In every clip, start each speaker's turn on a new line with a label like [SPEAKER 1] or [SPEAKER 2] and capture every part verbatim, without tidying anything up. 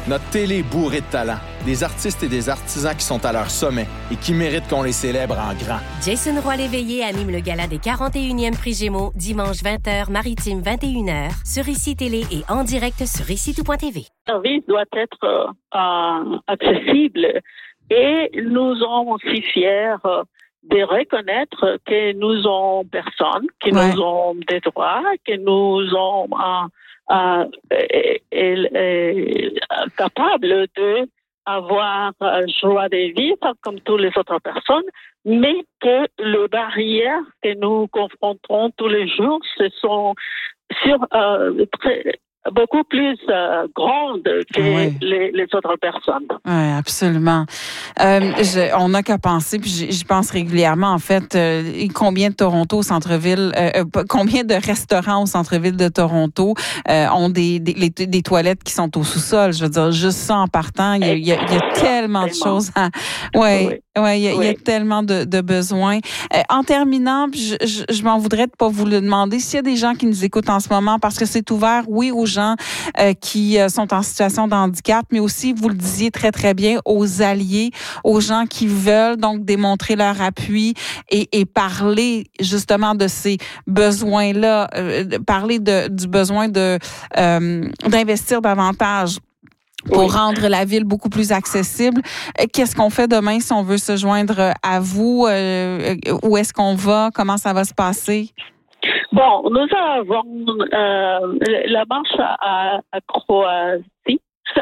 [SPEAKER 1] Notre télé est bourrée de talent. Des artistes et des artisans qui sont à leur sommet et qui méritent qu'on les célèbre en grand.
[SPEAKER 2] Jason Roy-Léveillé anime le gala des quarante et unième Prix Gémeaux, dimanche vingt heures, maritime vingt et une heures, sur Ici Télé et en direct sur ici tout point t v.
[SPEAKER 3] Le service doit être euh, accessible et nous sommes aussi fiers de reconnaître que nous sommes personnes, que ouais. nous avons des droits, que nous sommes euh, euh, et, et, et, capables de avoir euh, joie de vivre comme toutes les autres personnes, mais que les barrières que nous confrontons tous les jours, ce sont sur euh, très, beaucoup plus euh, grandes que oui. les, les autres personnes.
[SPEAKER 4] Oui, absolument. Euh, je, on n'a qu'à penser, puis j'y pense régulièrement, en fait, euh, combien de Toronto au centre-ville, euh, combien de restaurants au centre-ville de Toronto euh, ont des, des, les, des toilettes qui sont au sous-sol. Je veux dire, juste ça en partant, il y a, il y a, il y a tellement de choses à... Ouais, oui. Ouais, il y a, oui. il y a tellement de, de besoins. Euh, en terminant, je, je, je m'en voudrais de pas vous le demander, s'il y a des gens qui nous écoutent en ce moment, parce que c'est ouvert, oui, aux gens euh, qui euh, sont en situation de handicap, mais aussi, vous le disiez très, très bien, aux alliés, aux gens qui veulent donc démontrer leur appui et, et parler justement de ces besoins-là, euh, parler de, du besoin de euh, d'investir davantage pour oui. rendre la ville beaucoup plus accessible. Qu'est-ce qu'on fait demain si on veut se joindre à vous? Euh, où est-ce qu'on va? Comment ça va se passer?
[SPEAKER 3] Bon, nous avons euh, la marche à, à Croatie,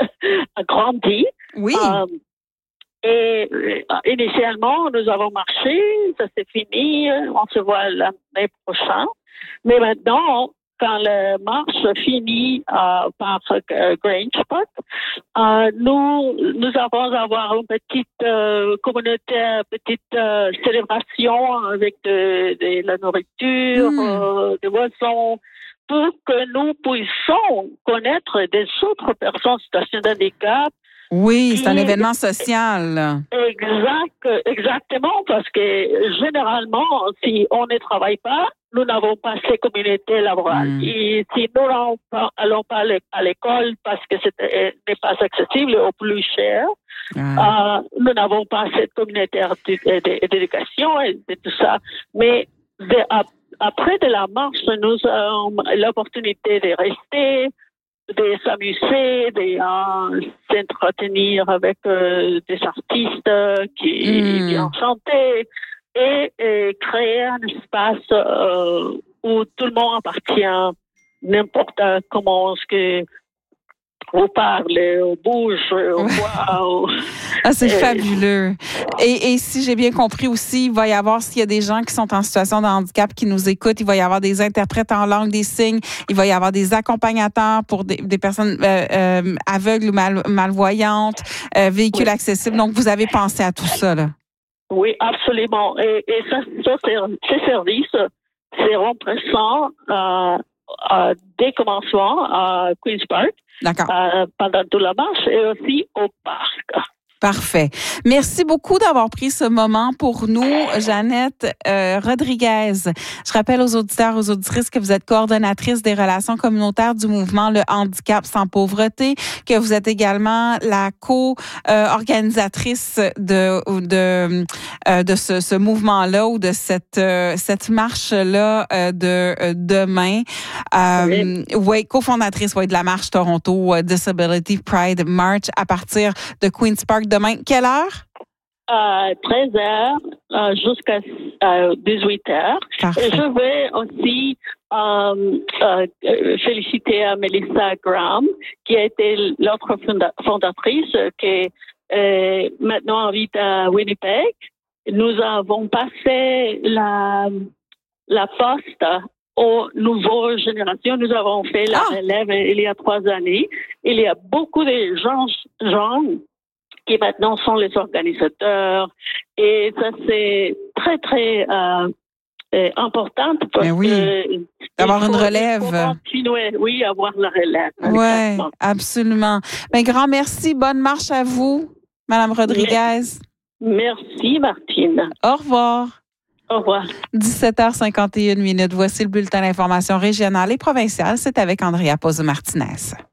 [SPEAKER 3] à Grandi.
[SPEAKER 4] Oui.
[SPEAKER 3] Euh, et euh, initialement, nous avons marché, ça s'est fini, on se voit l'année prochaine. Mais maintenant, quand la marche finit euh, par euh, Grange Park, euh, nous nous allons avoir une petite euh, communauté, petite euh, célébration avec de, de la nourriture, mm. euh, des boissons, pour que nous puissions connaître des autres personnes en situation de handicap.
[SPEAKER 4] Oui, c'est un événement social.
[SPEAKER 3] Exact, exactement, parce que généralement, si on ne travaille pas, nous n'avons pas ces communautés laborales. Mm. Et si nous n'allons pas à l'école parce que ce n'est pas accessible ou plus cher, mm. euh, nous n'avons pas cette communauté d'éducation et de tout ça. Mais de, après de la marche, nous avons l'opportunité de rester, de s'amuser, de euh, s'entretenir avec euh, des artistes qui, mm. qui ont chanté et, et créer un espace euh, où tout le monde appartient, n'importe comment ce que on parle, on bouge, on voit. On...
[SPEAKER 4] Ah, c'est et... fabuleux. Et, et si j'ai bien compris aussi, il va y avoir, s'il y a des gens qui sont en situation de handicap qui nous écoutent, il va y avoir des interprètes en langue des signes, il va y avoir des accompagnateurs pour des, des personnes euh, euh, aveugles ou mal, malvoyantes, euh, véhicules oui. accessibles. Donc, vous avez pensé à tout ça, là.
[SPEAKER 3] Oui, absolument. Et, et ça, ça ces services seront présents euh, euh, dès commencement à Queen's Park.
[SPEAKER 4] D'accord.
[SPEAKER 3] Euh, pendant toute la marche et aussi au parc.
[SPEAKER 4] Parfait. Merci beaucoup d'avoir pris ce moment pour nous, Jeannette euh, Rodriguez. Je rappelle aux auditeurs, aux auditrices que vous êtes coordonnatrice des relations communautaires du mouvement Le Handicap sans pauvreté, que vous êtes également la co-organisatrice de de euh, de ce, ce mouvement-là ou de cette euh, cette marche-là euh, de euh, demain. Euh, oui, ouais, cofondatrice ouais, de la marche Toronto uh, Disability Pride March à partir de Queen's Park. Demain, quelle heure?
[SPEAKER 3] Euh, treize heures euh, jusqu'à euh, dix-huit heures. Parfait. Et je vais aussi euh, euh, féliciter à Melissa Graham, qui a été l'autre fonda- fondatrice, qui euh, maintenant habite à Winnipeg. Nous avons passé la, la poste aux nouvelles générations. Nous avons fait la ah. relève il y a trois années. Il y a beaucoup de gens, gens qui maintenant sont les organisateurs. Et ça, c'est très, très euh, euh, important. Parce
[SPEAKER 4] Mais oui,
[SPEAKER 3] que
[SPEAKER 4] d'avoir
[SPEAKER 3] faut,
[SPEAKER 4] une relève.
[SPEAKER 3] Il faut continuer, oui, avoir la relève.
[SPEAKER 4] Oui, absolument. Mais grand merci. Bonne marche à vous, Madame Rodriguez.
[SPEAKER 3] Merci, Martine.
[SPEAKER 4] Au revoir.
[SPEAKER 3] Au revoir.
[SPEAKER 4] dix-sept heures cinquante et une minutes. Voici le bulletin d'information régionale et provinciale. C'est avec Andrea Pozzo-Martinez.